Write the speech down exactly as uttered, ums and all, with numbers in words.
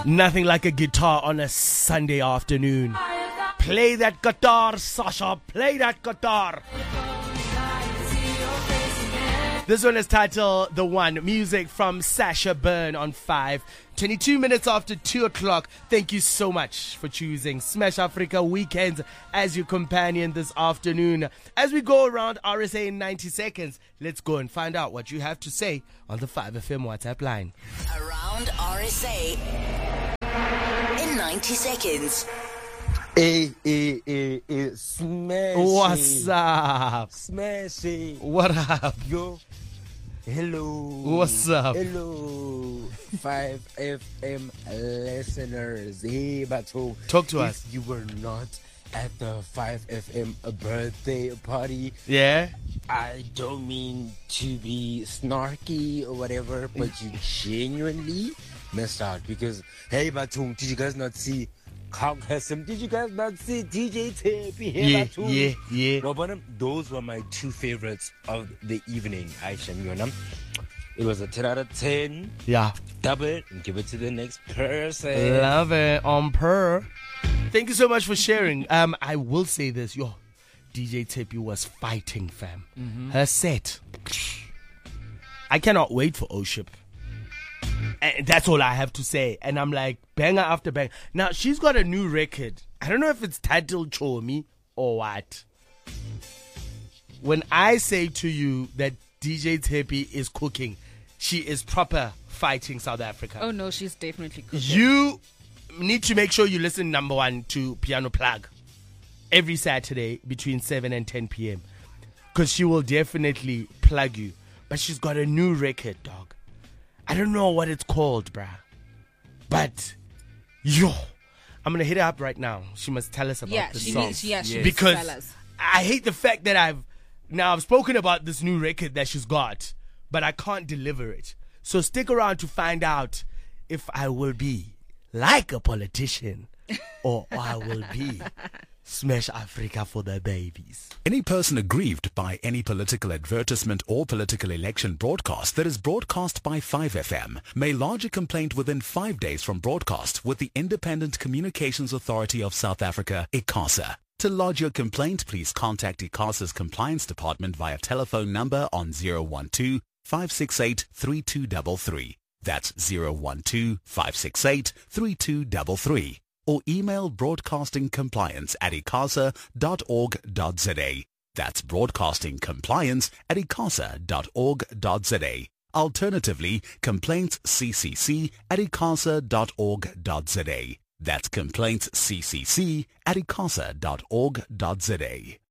Nothing like a guitar on a Sunday afternoon. Play that guitar, Sasha. Play that guitar. This one is titled The One. Music from Sasha Byrne on five. twenty-two minutes after two o'clock. Thank you so much for choosing Smash Africa Weekends as your companion this afternoon. As we go around R S A in ninety seconds, let's go and find out what you have to say on the five F M WhatsApp line. Around R S A in ninety seconds. Hey, hey, hey, hey, smash. What's up? Smash it. What up? Yo. Hello. What's up? Hello. five F M listeners. Hey, Bato. Talk to if us. You were not at the five F M birthday party. Yeah? I don't mean to be snarky or whatever, but you genuinely missed out because, hey, Batung, did you guys not see Congressum? Did you guys not see D J Tippy? Hey, Yeah, Batung? yeah, yeah. No, but um, those were my two favorites of the evening. Aisha Mionam. It was a ten out of ten. Yeah. Double it and give it to the next person. Love it. On per. Thank you so much for sharing. Um, I will say this. Yo, D J Tippy was fighting, fam. Mm-hmm. Her set. I cannot wait for Oship. And that's all I have to say. And I'm like, banger after banger. Now, she's got a new record. I don't know if it's titled Chomi or what. When I say to you that D J Tippy is cooking, she is proper fighting South Africa. Oh, no, she's definitely cooking. You need to make sure you listen, number one, to Piano Plug every Saturday between seven and ten p.m. Because she will definitely plug you. But she's got a new record, dog. I don't know what it's called, bruh. But, yo, I'm going to hit her up right now. She must tell us about yeah, the she song. needs, yeah, she Yes. needs to Because tell us. I hate the fact that I've, now I've spoken about this new record that she's got, but I can't deliver it. So stick around to find out if I will be like a politician or I will be Smash Africa for the babies. Any person aggrieved by any political advertisement or political election broadcast that is broadcast by five F M may lodge a complaint within five days from broadcast with the Independent Communications Authority of South Africa, ICASA. To lodge your complaint, please contact ICASA's Compliance Department via telephone number on zero one two, five six eight, three two three three. That's zero one two, five six eight, three two three three. Or email broadcastingcompliance at icasa dot org dot za. That's broadcastingcompliance at icasa dot org dot za. Alternatively, complaintsccc at icasa dot org dot za. That's complaintsccc at icasa dot org dot za.